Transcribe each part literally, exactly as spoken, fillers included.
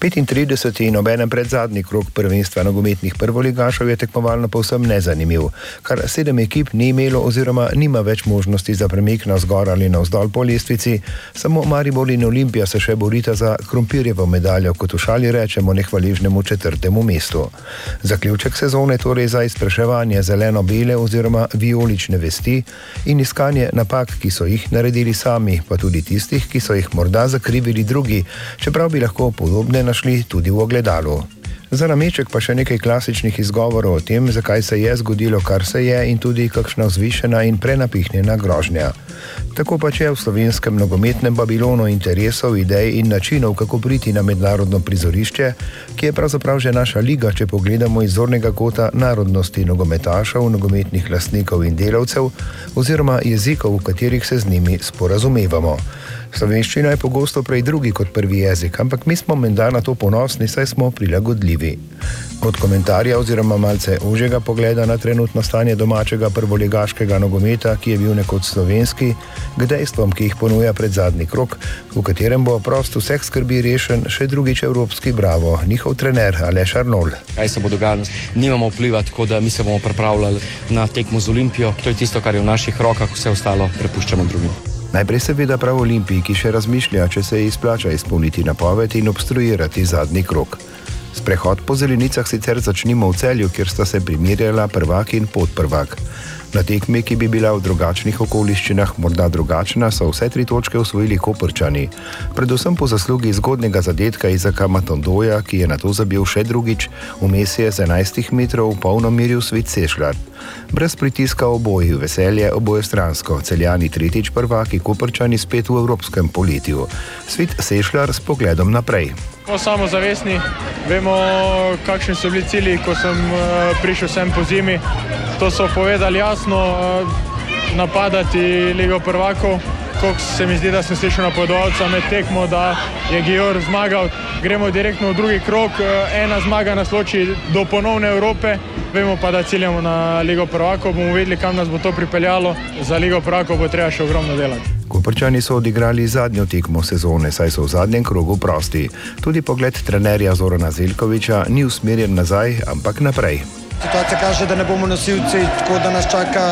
petintrideseti in obenem predzadnji krog prvenstva nogometnih prvoligašev je tekmovalno povsem nezanimiv, kar sedem ekip ni imelo oziroma nima več možnosti za premik navzgor ali navzdol po lestvici, samo Maribor in Olimpija se še borita za krompirjevo medaljo, kot v šali rečemo nehvaležnemu četrtemu mestu. Zaključek sezone torej za izpraševanje zeleno-bele oziroma vijolične vesti in iskanje napak, ki so jih naredili sami, pa tudi tistih, ki so jih morda zakrivili drugi, čeprav bi lahko podobne našli tudi v ogledalu. Za nameček pa še nekaj klasičnih izgovorov o tem, zakaj se je zgodilo, kar se je, in tudi kakšna vzvišena in prenapihnjena grožnja. Tako pač je v slovenskem nogometnem Babilonu interesov, idej in načinov, kako priti na mednarodno prizorišče, ki je pravzaprav že naša liga, če pogledamo iz zornega kota narodnosti nogometašev, nogometnih lastnikov in delavcev oziroma jezikov, v katerih se z njimi sporazumevamo. Slovenščina je pogosto prej drugi kot prvi jezik, ampak mi smo menda na to ponosni, saj smo prilagodljivi. Od komentarja oziroma malce ožjega pogleda na trenutno stanje domačega prvoligaškega nogometa, ki je bil nekoč slovenski, k dejstvom, ki jih ponuja predzadnji krog, v katerem bo prost vseh skrbi rešen še drugič evropski bravo, njihov trener Aleš Arnolj. Kaj se bo dogajalo? Nimamo vpliva, tako da mi se bomo pripravljali na tekmo z Olimpijo. To je tisto, kar je v naših rokah, vse ostalo prepuščamo drugim. Najprej seveda prav Olimpiji, ki še razmišlja, če se izplača izpolniti napoved in obstruirati zadnji krog. Sprehod po zelenicah sicer začnimo v Celju, kjer sta se primerjala prvak in podprvak. Na tekmi, ki bi bila v drugačnih okoliščinah morda drugačna, so vse tri točke osvojili Koprčani. Predvsem po zaslugi zgodnega zadetka Izaka Matondoja, ki je nato zabil še drugič, vmes je z enajstih metrov v polno meril Svit Sešljar. Brez pritiska oboji, veselje obojestransko, Celjani tretjič prvaki, Koprčani spet v evropskem poletju. Svit Sešljar s pogledom naprej. Smo samozavestni, vemo, kakšni so bili cilji, ko sem uh, prišel sem po zimi. To so povedali jasno, uh, napadati Ligo prvakov. Koliko se mi zdi, da sem slišal napovedovalca med tekmo, da je Gior zmagal. Gremo direktno v drugi krog, uh, ena zmaga nas loči do ponovne Evrope. Vemo pa, da ciljamo na Ligo prvakov, bomo videli, kam nas bo to pripeljalo. Za Ligo prvakov bo treba še ogromno delati. Koprčani so odigrali zadnjo tekmo sezone, saj so v zadnjem krogu prosti. Tudi pogled trenerja Zorana Zeljkovića ni usmerjen nazaj, ampak naprej. Situacija kaže, da ne bomo nosilci, tako da nas čaka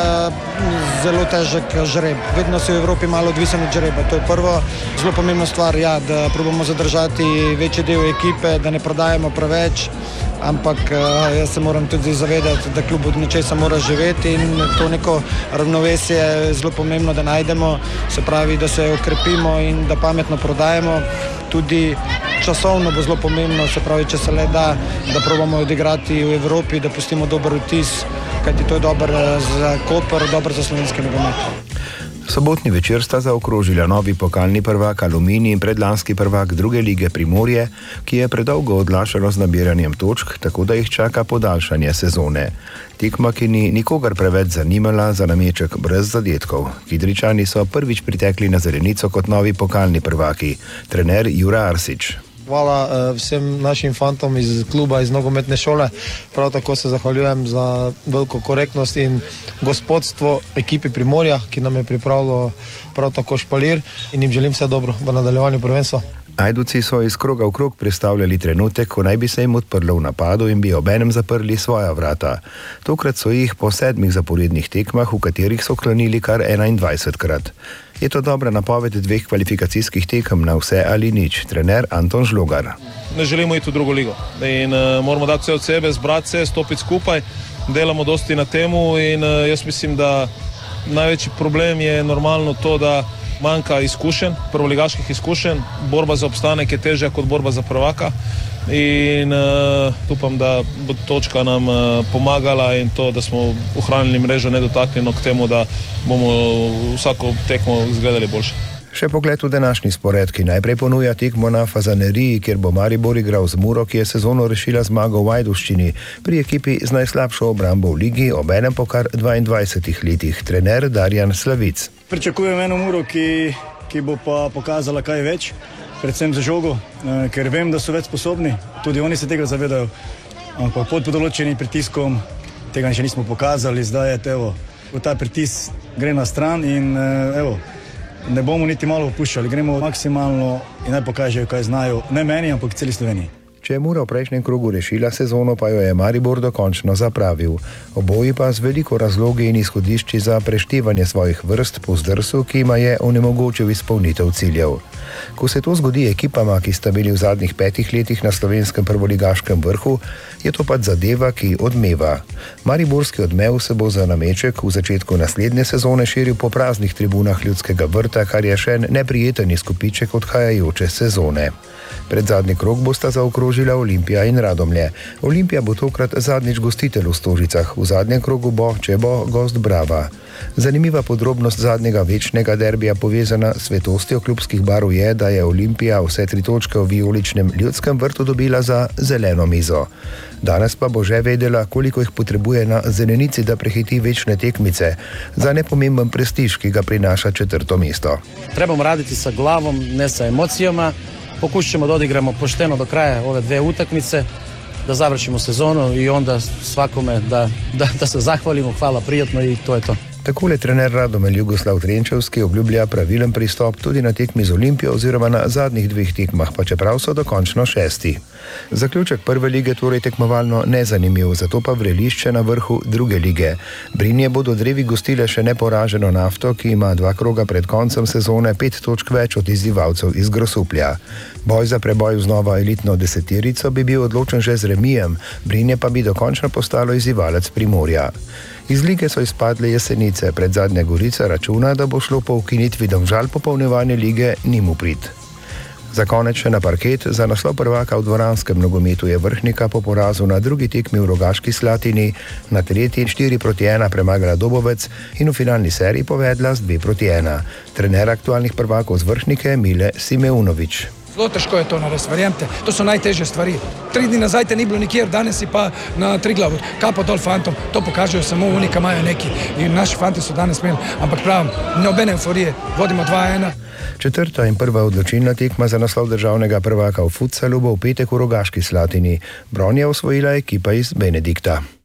zelo težek žreb. Vedno si v Evropi malo odvisen od žreba. To je prvo. Zelo pomembna stvar, ja, da probamo zadržati večji del ekipe, da ne prodajemo preveč, ampak jaz se moram tudi zavedati, da klub od nečesa mora živeti in to neko ravnovesje je zelo pomembno, da najdemo, se pravi, da se okrepimo in da pametno prodajemo. Tudi časovno bo zelo pomembno, se pravi, če se le da, da probamo odigrati v Evropi, da pustimo dober vtis, kajti to je dobro za Koper, dobro za slovenski nogomet. Sobotni večer sta zaokrožila novi pokalni prvak Aluminij in predlanski prvak druge lige Primorje, ki je predolgo odlašalo z nabiranjem točk, tako da jih čaka podaljšanje sezone. Tekma, ki ni nikogar preveč zanimala, za nameček brez zadetkov. Kidričani so prvič pritekli na zelenico kot novi pokalni prvaki. Trener Jure Arsič. Hvala uh, vsem našim fantom iz kluba, iz nogometne šole. Prav tako se zahvaljujem za veliko korektnost in gospodstvo ekipi Primorja, ki nam je pripravilo prav tako špalir in jim želim vse dobro v nadaljevanju prvenstva. Ajdovci so iz kroga v krog prestavljali trenutek, ko naj bi se jim odprlo v napadu in bi obenem zaprli svoja vrata. Tokrat so jih po sedmih zaporednih tekmah, v katerih so klonili kar enaindvajsetkrat. Je to dobra napoved dveh kvalifikacijskih tekem na vse ali nič. Trener Anton Žlogar. Ne želimo iti v drugo ligo in uh, moramo dati vse od sebe, zbrati se, stopiti skupaj, delamo dosti na temu in uh, jaz mislim, da največji problem je normalno to, da manjka izkušenj, prvoligaških izkušenj, borba za obstanek je težja kot borba za prvaka in uh, upam, da bo točka nam uh, pomagala in to, da smo ohranili mrežo nedotaknjeno k temu, da bomo vsako tekmo izgledali boljše. Še pogled v današnji spored, ki najprej ponuja tekmo na Fazaneriji, kjer bo Maribor igral z Muro, ki je sezono rešila zmago v Ajdovščini, pri ekipi z najslabšo obrambo v ligi, obenem po kar dvaindvajsetih letih. Trener Darjan Slavic. Pričakujem eno Muro, ki, ki bo pa pokazala kaj več, predvsem za žogo, ker vem, da so več sposobni, tudi oni se tega zavedajo, ampak pod podoločenim pritiskom tega še nismo pokazali, zdaj je evo, ta pritisk gre na stran in evo, ne bomo niti malo opuščali, gremo maksimalno in naj pokažejo, kaj znajo, ne meni, ampak celi Sloveniji. Če je Mura v prejšnjem krogu rešila sezono, pa jo je Maribor dokončno zapravil. Oboji pa z veliko razlogi in izhodišči za preštevanje svojih vrst po zdrsu, ki ima je onemogočil izpolnitev ciljev. Ko se to zgodi ekipama, ki sta bili v zadnjih petih letih na slovenskem prvoligaškem vrhu, je to pač zadeva, ki odmeva. Mariborski odmev se bo za nameček v začetku naslednje sezone širil po praznih tribunah Ljudskega vrta, kar je še en neprijeten izkupiček odhajajoče sezone. Predzadnji krog bosta zaokrožila Olimpija in Radomlje. Olimpija bo tokrat zadnjič gostitelj v Stožicah, v zadnjem krogu bo, če bo, gost Brava. Zanimiva podrobnost zadnjega večnega derbija povezana s svetostjo klubskih barv je, da je Olimpija vse tri točke v vijoličnem Ljudskem vrtu dobila za zeleno mizo. Danes pa bo že vedela, koliko jih potrebuje na zelenici, da prehiti večne tekmice, za nepomemben prestiž, ki ga prinaša četrto mesto. Trebamo raditi sa glavom, ne sa emocijama. Pokušat ćemo da odigramo pošteno do kraja ove dve utakmice, da završimo sezonu i onda svakome da, da, da se zahvalimo, hvala prijatno i to je to. Takole trener Radomelj Jugoslav Trenčevski obljublja pravilen pristop tudi na tekmi z Olimpijo oziroma na zadnjih dveh tekmah, pa čeprav so dokončno šesti. Zaključek prve lige torej tekmovalno nezanimiv, zato pa vrelišče na vrhu druge lige. Brinje bodo drevi gostile še neporaženo Nafto, ki ima dva kroga pred koncem sezone pet točk več od izzivalcev iz Grosuplja. Boj za preboj v znova elitno deseterico bi bil odločen že z remijem, Brinje pa bi dokončno postalo izzivalec Primorja. Iz lige so izpadle Jesenice, predzadnja Gorica računa, da bo šlo po ukinitvi Domžal popolnjevanje lige njim v prid. Za konec še na parket, za naslov prvaka v dvoranskem nogometu je Vrhnika po porazu na drugi tekmi v Rogaški Slatini na tretji štiri proti ena premagala Dobovec in v finalni seriji povedla z dve proti ena. Trener aktualnih prvakov z Vrhnike Mile Simeunović. Zelo težko je to narediti, verjemite, to so najtežje stvari. Tri dni nazaj te ni bilo nikjer, danes si pa na Triglavu, kapo dol fantom, to pokažejo samo oni, ki imajo neki. In naši fanti so danes imeli, ampak pravim, nobene euforije, vodimo dva ena. Četrta in prva odločilna tekma za naslov državnega prvaka v futsalu bo v petek v Rogaški Slatini. Bron je osvojila ekipa iz Benedikta.